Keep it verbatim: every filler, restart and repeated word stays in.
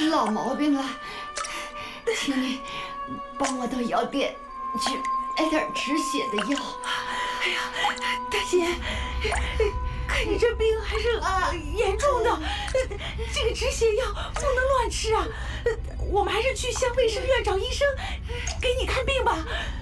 出老毛病了，请你帮我到药店去买点止血的药。 哎呀，大姐，看你这病还是严重的，这个止血药不能乱吃啊！我们还是去乡卫生院找医生给你看病吧。